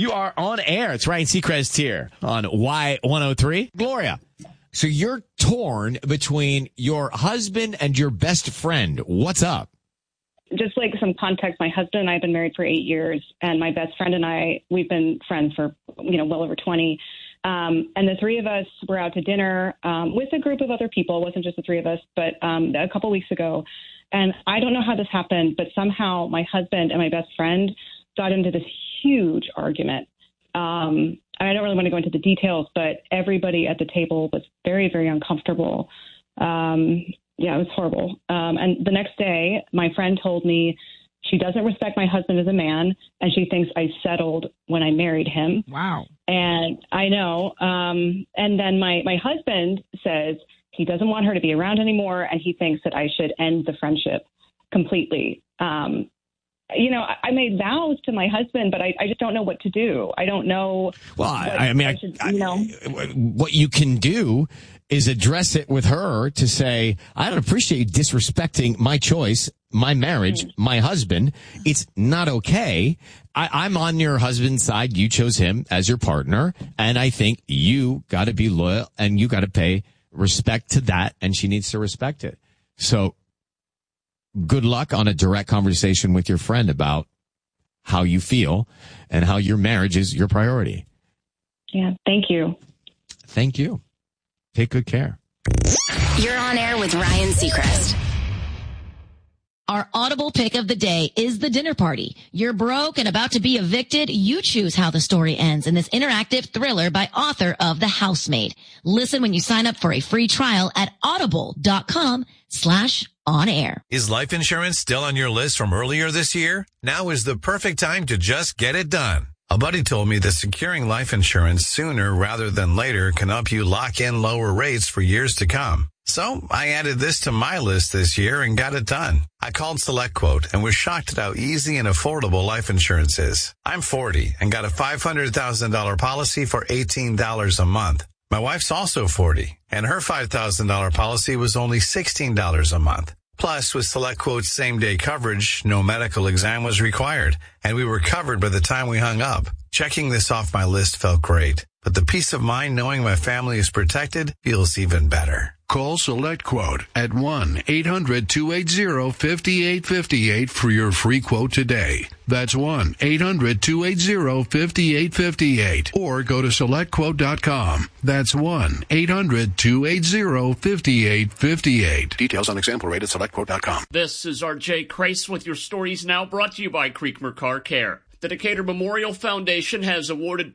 You are on air. It's Ryan Seacrest here on Y103. Gloria, so you're torn between your husband and your best friend. What's up? Just like some context, my husband and I have been married for 8 years, and my best friend and I, we've been friends for, well over 20. And the three of us were out to dinner with a group of other people. It wasn't just the three of us, but a couple weeks ago. And I don't know how this happened, but somehow my husband and my best friend got into this huge argument. I don't really want to go into the details, but everybody at the table was very, very uncomfortable. Yeah, it was horrible. And the next day, my friend told me she doesn't respect my husband as a man, and she thinks I settled when I married him. Wow. And I know. And then my husband says he doesn't want her to be around anymore, and he thinks that I should end the friendship completely. I made vows to my husband, but I just don't know what to do. I don't know. Well, what you can do is address it with her to say, I don't appreciate you disrespecting my choice, my marriage, my husband. It's not okay. I'm on your husband's side. You chose him as your partner. And I think you got to be loyal and you got to pay respect to that. And she needs to respect it. So good luck on a direct conversation with your friend about how you feel and how your marriage is your priority. Yeah. Thank you. Thank you. Take good care. You're on air with Ryan Seacrest. Our Audible pick of the day is The Dinner Party. You're broke and about to be evicted. You choose how the story ends in this interactive thriller by author of The Housemaid. Listen when you sign up for a free trial at audible.com/on-air. Is life insurance still on your list from earlier this year? Now is the perfect time to just get it done. A buddy told me that securing life insurance sooner rather than later can help you lock in lower rates for years to come. So I added this to my list this year and got it done. I called SelectQuote and was shocked at how easy and affordable life insurance is. I'm 40 and got a $500,000 policy for $18 a month. My wife's also 40 and her $5,000 policy was only $16 a month. Plus, with SelectQuote's same-day coverage, no medical exam was required, and we were covered by the time we hung up. Checking this off my list felt great, but the peace of mind knowing my family is protected feels even better. Call SelectQuote at 1-800-280-5858 for your free quote today. That's 1-800-280-5858. Or go to SelectQuote.com. That's 1-800-280-5858. Details on example rate at SelectQuote.com. This is R.J. Kreis with your stories now, brought to you by Creekmer Car Care. The Decatur Memorial Foundation has awarded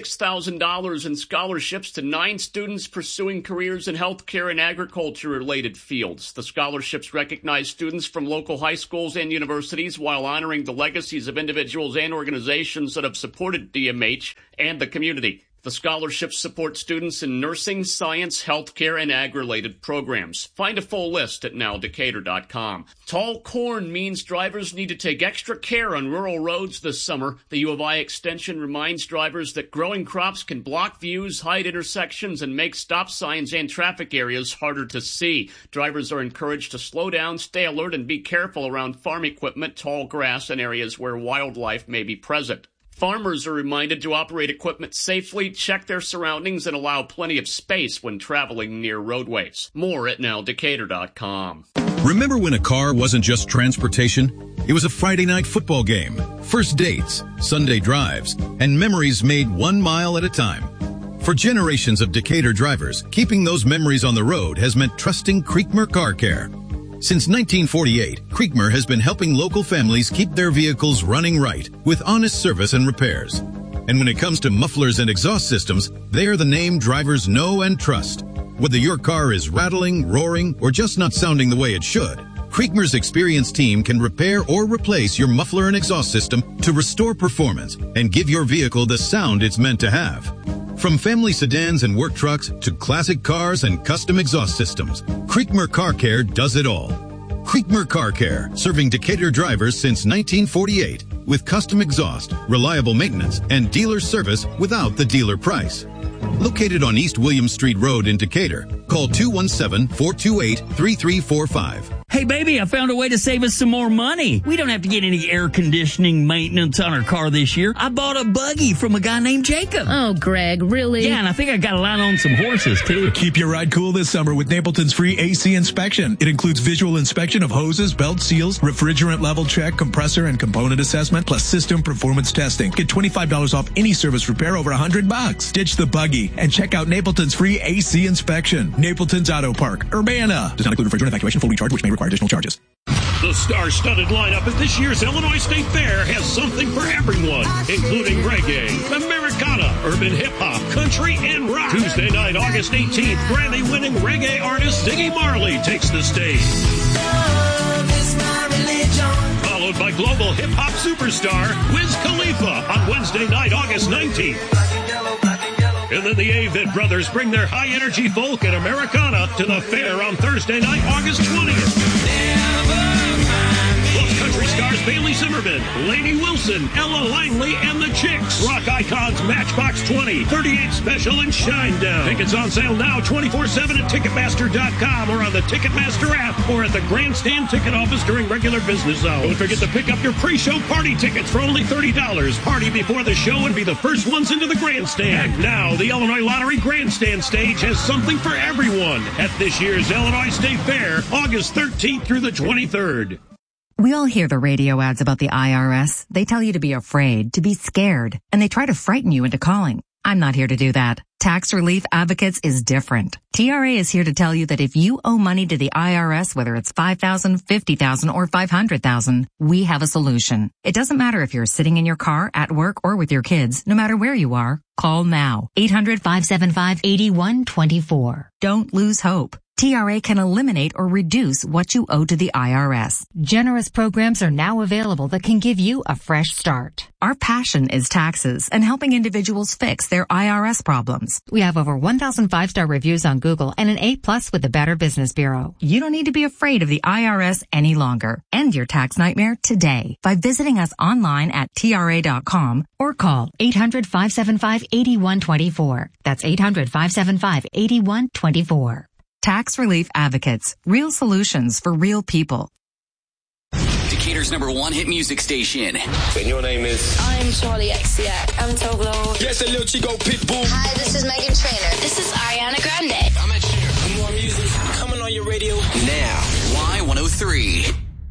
$36,000 in scholarships to 9 students pursuing careers in healthcare and agriculture-related fields. The scholarships recognize students from local high schools and universities while honoring the legacies of individuals and organizations that have supported DMH and the community. The scholarships support students in nursing, science, healthcare, and ag-related programs. Find a full list at nowdecatur.com. Tall corn means drivers need to take extra care on rural roads this summer. The U of I Extension reminds drivers that growing crops can block views, hide intersections, and make stop signs and traffic areas harder to see. Drivers are encouraged to slow down, stay alert, and be careful around farm equipment, tall grass, and areas where wildlife may be present. Farmers are reminded to operate equipment safely, check their surroundings, and allow plenty of space when traveling near roadways. More at nowdecatur.com. Remember when a car wasn't just transportation? It was a Friday night football game, first dates, Sunday drives, and memories made 1 mile at a time. For generations of Decatur drivers, keeping those memories on the road has meant trusting Creekmer Car Care. Since 1948, Creekmer has been helping local families keep their vehicles running right with honest service and repairs. And when it comes to mufflers and exhaust systems, they are the name drivers know and trust. Whether your car is rattling, roaring, or just not sounding the way it should, Creekmer's experienced team can repair or replace your muffler and exhaust system to restore performance and give your vehicle the sound it's meant to have. From family sedans and work trucks to classic cars and custom exhaust systems, Creekmer Car Care does it all. Creekmer Car Care, serving Decatur drivers since 1948 with custom exhaust, reliable maintenance, and dealer service without the dealer price. Located on East William Street Road in Decatur, call 217-428-3345. Hey, Hey, baby, I found a way to save us some more money. We don't have to get any air conditioning maintenance on our car this year. I bought a buggy from a guy named Jacob. Oh, Greg, really? Yeah, and I think I got a line on some horses, too. Keep your ride cool this summer with Napleton's free AC inspection. It includes visual inspection of hoses, belt seals, refrigerant level check, compressor and component assessment, plus system performance testing. Get $25 off any service repair over $100. Ditch the buggy and check out Napleton's free AC inspection. Napleton's Auto Park, Urbana. Does not include refrigerant evacuation, full recharge, which may require additional charges. The star-studded lineup at this year's Illinois State Fair has something for everyone, including reggae, Americana, urban hip-hop, country, and rock. Tuesday night, August 18th, Grammy-winning reggae artist Ziggy Marley takes the stage. Followed by global hip-hop superstar Wiz Khalifa on Wednesday night, August 19th. And then the Avett Brothers bring their high-energy folk and Americana to the fair on Thursday night, August 20th. Plus country stars Bailey Zimmerman, Lainey Wilson, Ella Langley, and the Chicks. Rock icons Matchbox 20, 38 Special, and Shinedown. Tickets on sale now 24/7 at Ticketmaster.com or on the Ticketmaster app or at the Grandstand ticket office during regular business hours. Don't forget to pick up your pre-show party tickets for only $30. Party before the show and be the first ones into the Grandstand. And now, the Illinois Lottery Grandstand stage has something for everyone at this year's Illinois State Fair, August 13th through the 23rd. We all hear the radio ads about the IRS. They tell you to be afraid, to be scared, and they try to frighten you into calling. I'm not here to do that. Tax Relief Advocates is different. TRA is here to tell you that if you owe money to the IRS, whether it's $5,000, $50,000, or $500,000, we have a solution. It doesn't matter if you're sitting in your car, at work, or with your kids. No matter where you are, call now. 800-575-8124. Don't lose hope. TRA can eliminate or reduce what you owe to the IRS. Generous programs are now available that can give you a fresh start. Our passion is taxes and helping individuals fix their IRS problems. We have over 1,000 5-star reviews on Google and an A+ with the Better Business Bureau. You don't need to be afraid of the IRS any longer. End your tax nightmare today by visiting us online at TRA.com or call 800-575-8124. That's 800-575-8124. Tax Relief Advocates. Real solutions for real people. Decatur's #1 hit music station. And your name is? I'm Charlie XCX. I'm Toblo. Yes, a little Chico Pitbull. Hi, this is Megan Trainor. This is Ariana Grande. I'm Ed Sheeran. More music coming on your radio now. Y103.